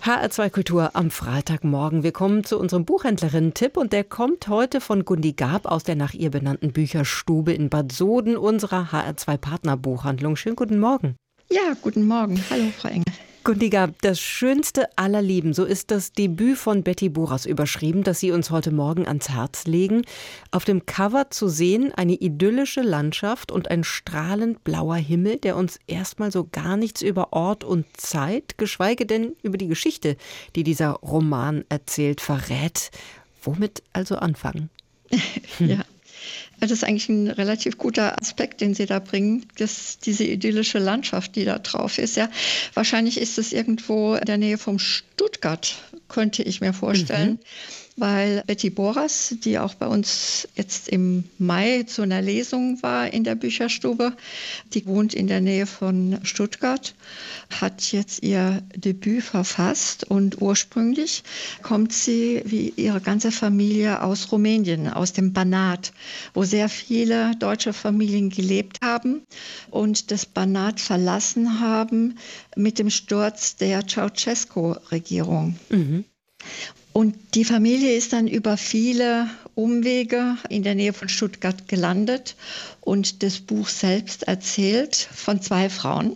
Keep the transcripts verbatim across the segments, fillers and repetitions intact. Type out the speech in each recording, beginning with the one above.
H R zwei Kultur am Freitagmorgen. Wir kommen zu unserem Buchhändlerinnen-Tipp und der kommt heute von Gundi Gab aus der nach ihr benannten Bücherstube in Bad Soden, unserer H R zwei Partnerbuchhandlung. Schönen guten Morgen. Ja, guten Morgen. Hallo, Frau Engel. Gundi Gab, das schönste aller Leben, so ist das Debüt von Betty Boras überschrieben, das Sie uns heute Morgen ans Herz legen. Auf dem Cover zu sehen eine idyllische Landschaft und ein strahlend blauer Himmel, der uns erstmal so gar nichts über Ort und Zeit, geschweige denn über die Geschichte, die dieser Roman erzählt, verrät. Womit also anfangen? Ja. Das ist eigentlich ein relativ guter Aspekt, den Sie da bringen, dass diese idyllische Landschaft, die da drauf ist. Ja, wahrscheinlich ist es irgendwo in der Nähe vom Stuttgart, könnte ich mir vorstellen. Mhm. Weil Betty Boras, die auch bei uns jetzt im Mai zu einer Lesung war in der Bücherstube, die wohnt in der Nähe von Stuttgart, hat jetzt ihr Debüt verfasst und ursprünglich kommt sie, wie ihre ganze Familie, aus Rumänien, aus dem Banat, wo sehr viele deutsche Familien gelebt haben und das Banat verlassen haben mit dem Sturz der Ceausescu-Regierung. Mhm. Und die Familie ist dann über viele Umwege in der Nähe von Stuttgart gelandet und das Buch selbst erzählt von zwei Frauen.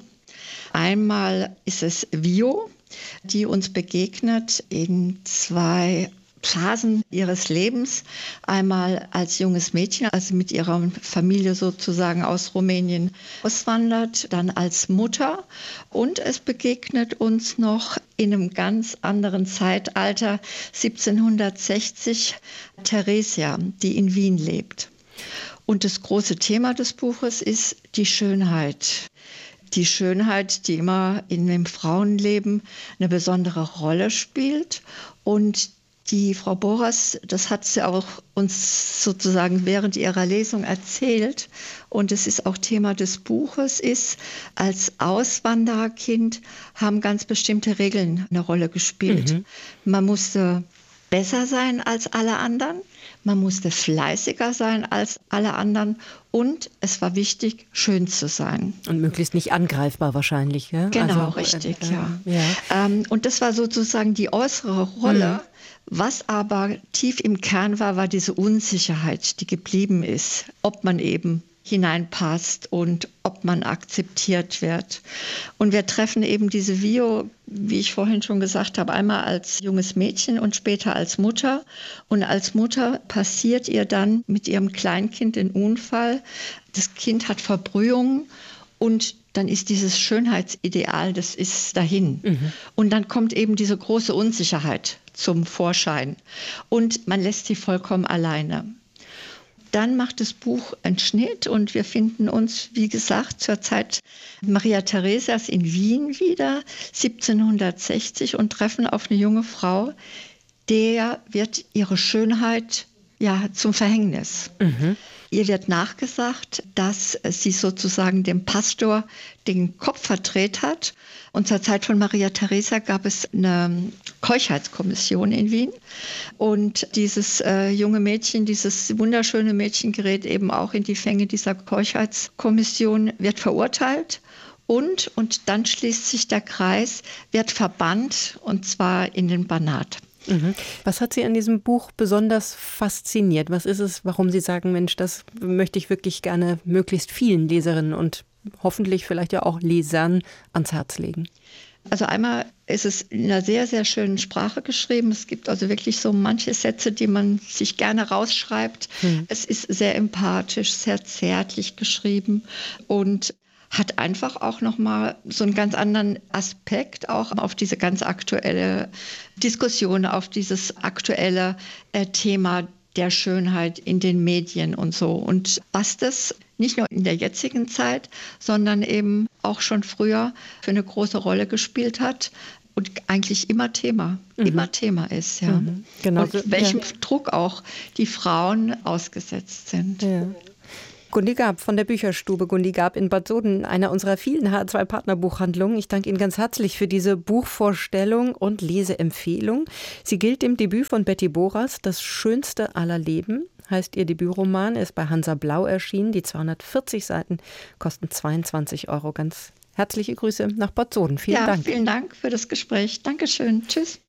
Einmal ist es Vio, die uns begegnet in zwei Phasen ihres Lebens. Einmal als junges Mädchen, also mit ihrer Familie sozusagen aus Rumänien auswandert, dann als Mutter. Und es begegnet uns noch in einem ganz anderen Zeitalter, siebzehnhundertsechzig, Theresia, die in Wien lebt. Und das große Thema des Buches ist die Schönheit. Die Schönheit, die immer in dem Frauenleben eine besondere Rolle spielt. Und die Frau Boras, das hat sie auch uns sozusagen während ihrer Lesung erzählt und es ist auch Thema des Buches, ist, als Auswandererkind haben ganz bestimmte Regeln eine Rolle gespielt. Mhm. Man musste besser sein als alle anderen, man musste fleißiger sein als alle anderen und es war wichtig, schön zu sein. Und möglichst nicht angreifbar wahrscheinlich. Ja? Genau, also, richtig, äh, ja. ja. Ähm, und das war sozusagen die äußere Rolle. Mhm. Was aber tief im Kern war, war diese Unsicherheit, die geblieben ist, ob man eben hineinpasst und ob man akzeptiert wird. Und wir treffen eben diese Vio, wie ich vorhin schon gesagt habe, einmal als junges Mädchen und später als Mutter. Und als Mutter passiert ihr dann mit ihrem Kleinkind ein Unfall. Das Kind hat Verbrühungen und dann ist dieses Schönheitsideal, das ist dahin. Mhm. Und dann kommt eben diese große Unsicherheit zum Vorschein. Und man lässt sie vollkommen alleine. Dann macht das Buch einen Schnitt und wir finden uns, wie gesagt, zur Zeit Maria Theresias in Wien wieder, siebzehnhundertsechzig, und treffen auf eine junge Frau, der wird ihre Schönheit ja zum Verhängnis. Mhm. Ihr wird nachgesagt, dass sie sozusagen dem Pastor den Kopf verdreht hat. Und zur Zeit von Maria Theresia gab es eine Keuschheitskommission in Wien. Und dieses äh, junge Mädchen, dieses wunderschöne Mädchen gerät eben auch in die Fänge dieser Keuschheitskommission, wird verurteilt. Und, und dann schließt sich der Kreis, wird verbannt, und zwar in den Banat. Mhm. Was hat Sie an diesem Buch besonders fasziniert? Was ist es, warum Sie sagen, Mensch, das möchte ich wirklich gerne möglichst vielen Leserinnen und hoffentlich vielleicht ja auch Lesern ans Herz legen? Also einmal ist es in einer sehr, sehr schönen Sprache geschrieben. Es gibt also wirklich so manche Sätze, die man sich gerne rausschreibt. Mhm. Es ist sehr empathisch, sehr zärtlich geschrieben und hat einfach auch nochmal so einen ganz anderen Aspekt auch auf diese ganz aktuelle Diskussion, auf dieses aktuelle äh, Thema der Schönheit in den Medien und so. Und was das nicht nur in der jetzigen Zeit, sondern eben auch schon früher für eine große Rolle gespielt hat und eigentlich immer Thema, mhm. immer Thema ist. Ja. Mhm. Genau. Und welchem ja. Druck auch die Frauen ausgesetzt sind. Ja. Gundi Gab von der Bücherstube Gundi Gab in Bad Soden, einer unserer vielen H R zwei Partnerbuchhandlungen. Ich danke Ihnen ganz herzlich für diese Buchvorstellung und Leseempfehlung. Sie gilt dem Debüt von Betty Boras, Das schönste aller Leben, heißt ihr Debütroman, ist bei Hansa Blau erschienen. Die zweihundertvierzig Seiten kosten zweiundzwanzig Euro. Ganz Herzliche Grüße nach Bad Soden. Vielen ja, Dank. Vielen Dank für das Gespräch. Dankeschön. Tschüss.